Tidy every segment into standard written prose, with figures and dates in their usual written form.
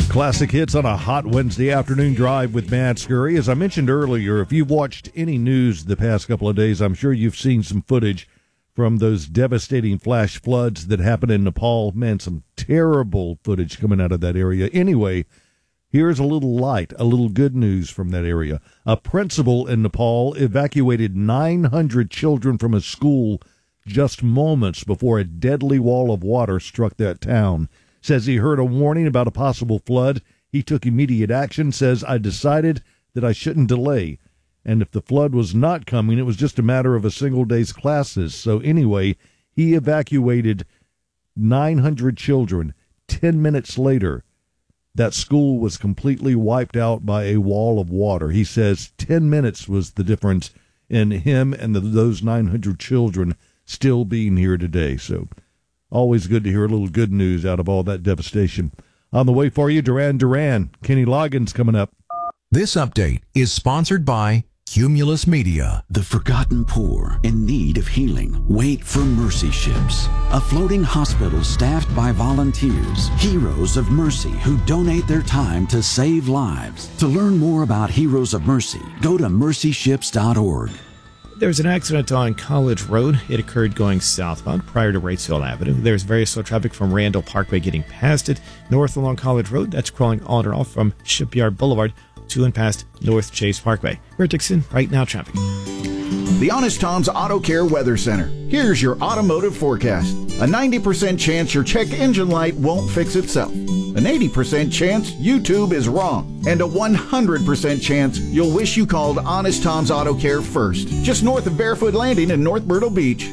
Classic hits on a hot Wednesday afternoon drive with Matt Scurry. As I mentioned earlier, if you've watched any news the past couple of days, I'm sure you've seen some footage from those devastating flash floods that happened in Nepal. Man, some terrible footage coming out of that area. Anyway, here's a little light, a little good news from that area. A principal in Nepal evacuated 900 children from a school just moments before a deadly wall of water struck that town. Says he heard a warning about a possible flood. He took immediate action, says, I decided that I shouldn't delay. And if the flood was not coming, it was just a matter of a single day's classes. So anyway, he evacuated 900 children. 10 minutes later, that school was completely wiped out by a wall of water. He says 10 minutes was the difference in him and those 900 children still being here today. So always good to hear a little good news out of all that devastation. On the way for you, Duran Duran. Kenny Loggins coming up. This update is sponsored by Cumulus Media. The forgotten poor in need of healing wait for Mercy Ships, a floating hospital staffed by volunteers, heroes of mercy who donate their time to save lives. To learn more about Heroes of Mercy, go to mercyships.org. There was an accident on College Road. It occurred going southbound prior to Wrightsville Avenue. There's very slow traffic from Randall Parkway getting past it. North along College Road, that's crawling on and off from Shipyard Boulevard to and past North Chase Parkway. We're Dixon, right now traffic. The Honest Tom's Auto Care Weather Center. Here's your automotive forecast. A 90% chance your check engine light won't fix itself. An 80% chance YouTube is wrong. And a 100% chance you'll wish you called Honest Tom's Auto Care first. Just north of Barefoot Landing in North Myrtle Beach.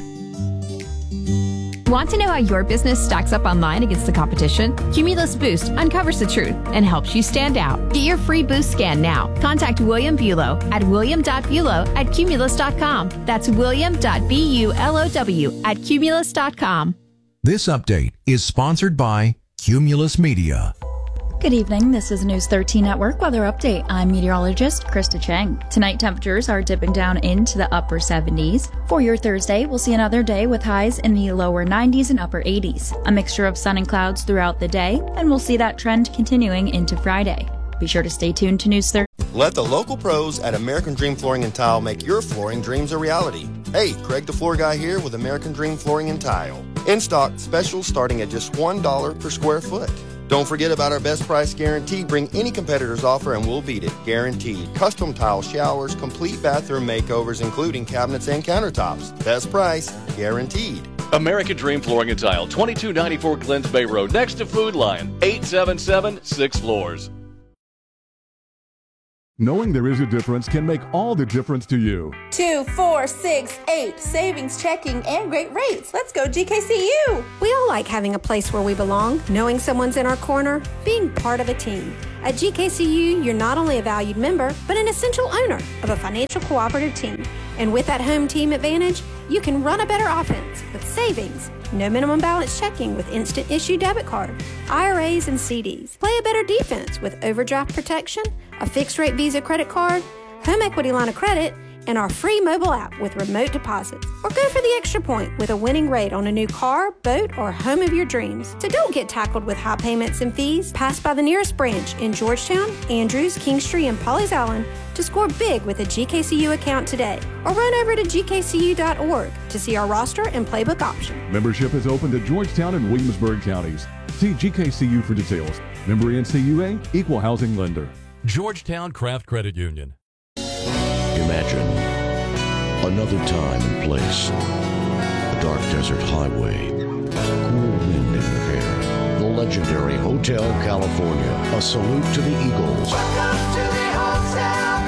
Want to know how your business stacks up online against the competition? Cumulus Boost uncovers the truth and helps you stand out. Get your free Boost scan now. Contact William Bulow at william.bulow@cumulus.com. That's william.bulow@cumulus.com. This update is sponsored by Cumulus Media. Good evening. This is News 13 Network Weather Update. I'm meteorologist Krista Cheng. Tonight, temperatures are dipping down into the upper 70s. For your Thursday, we'll see another day with highs in the lower 90s and upper 80s. A mixture of sun and clouds throughout the day, and we'll see that trend continuing into Friday. Be sure to stay tuned to News 13. Let the local pros at American Dream Flooring and Tile make your flooring dreams a reality. Hey, Craig the Floor Guy here with American Dream Flooring and Tile. In stock, specials starting at just $1 per square foot. Don't forget about our best price guarantee. Bring any competitor's offer and we'll beat it. Guaranteed. Custom tile showers, complete bathroom makeovers, including cabinets and countertops. Best price, guaranteed. American Dream Flooring and Tile, 2294 Glens Bay Road, next to Food Lion, 877 6 Floors. Knowing there is a difference can make all the difference to you. 2, 4, 6, 8. Savings, checking, and great rates. Let's go GKCU. We all like having a place where we belong, knowing someone's in our corner, being part of a team. At GKCU, you're not only a valued member, but an essential owner of a financial cooperative team. And with that home team advantage, you can run a better offense with savings, no minimum balance checking with instant issue debit card, IRAs and CDs. Play a better defense with overdraft protection, a fixed rate Visa credit card, home equity line of credit, and our free mobile app with remote deposits. Or go for the extra point with a winning rate on a new car, boat, or home of your dreams. So don't get tackled with high payments and fees. Pass by the nearest branch in Georgetown, Andrews, Kingstree, and Pawleys Island to score big with a GKCU account today. Or run over to gkcu.org to see our roster and playbook option. Membership is open to Georgetown and Williamsburg counties. See GKCU for details. Member NCUA, Equal Housing Lender. Georgetown Craft Credit Union. Imagine another time and place. A dark desert highway. Cool wind in your hair. The legendary Hotel California. A salute to the Eagles. Welcome to the Hotel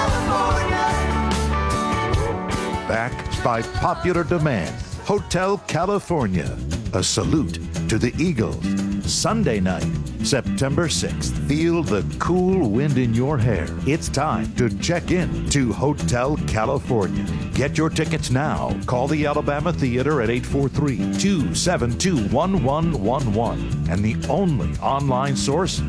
California. Backed by popular demand. Hotel California. A salute to the Eagles. Sunday night, September 6th. Feel the cool wind in your hair. It's time to check in to Hotel California. Get your tickets now. Call the Alabama Theater at 843-272-1111. And the only online source,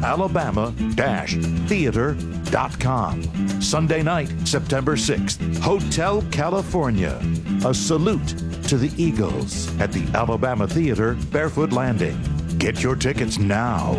alabama-theater.com. Sunday night, September 6th. Hotel California. A salute to the Eagles at the Alabama Theater, Barefoot Landing. Get your tickets now.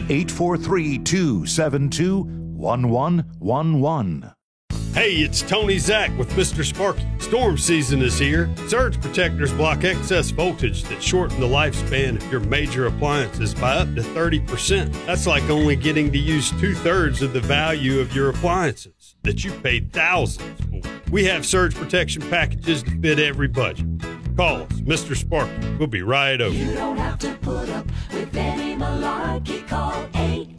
843-272-1111. Hey, it's Tony Zach with Mr. Sparky. Storm season is here. Surge protectors block excess voltage that shorten the lifespan of your major appliances by up to 30%. That's like only getting to use 2/3 of the value of your appliances that you paid thousands for. We have surge protection packages to fit every budget. Call us, Mr. Sparky. We'll be right over. You don't have to put up with any malarkey. Call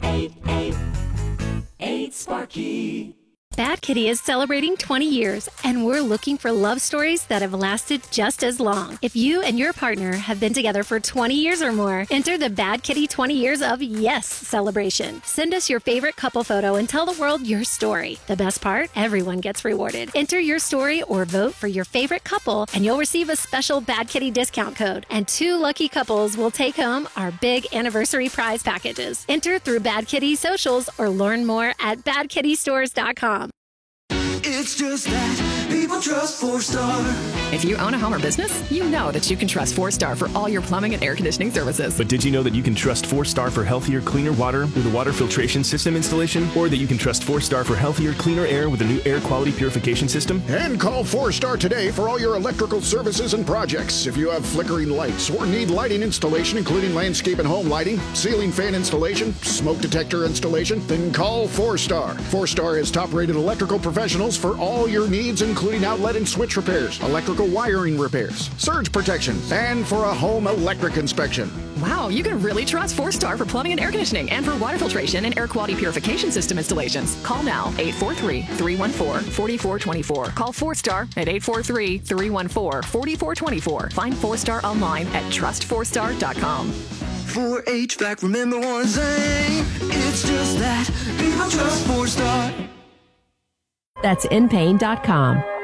888-8-SPARKY. Bad Kitty is celebrating 20 years, and we're looking for love stories that have lasted just as long. If you and your partner have been together for 20 years or more, enter the Bad Kitty 20 Years of Yes celebration. Send us your favorite couple photo and tell the world your story. The best part? Everyone gets rewarded. Enter your story or vote for your favorite couple, and you'll receive a special Bad Kitty discount code. And 2 lucky couples will take home our big anniversary prize packages. Enter through Bad Kitty socials or learn more at badkittystores.com. It's just that people trust 4-Star. If you own a home or business, you know that you can trust 4-Star for all your plumbing and air conditioning services. But did you know that you can trust 4-Star for healthier, cleaner water with a water filtration system installation? Or that you can trust 4-Star for healthier, cleaner air with a new air quality purification system? And call 4-Star today for all your electrical services and projects. If you have flickering lights or need lighting installation, including landscape and home lighting, ceiling fan installation, smoke detector installation, then call 4-Star. 4-Star is top-rated electrical professionals for all your needs, including outlet and switch repairs, electrical wiring repairs, surge protection, and for a home electric inspection. Wow, you can really trust 4-Star for plumbing and air conditioning and for water filtration and air quality purification system installations. Call now, 843-314-4424. Call 4-Star at 843-314-4424. Find 4-Star online at trust4star.com. For HVAC, remember one thing. It's just that people trust 4-Star. That's inpain.com.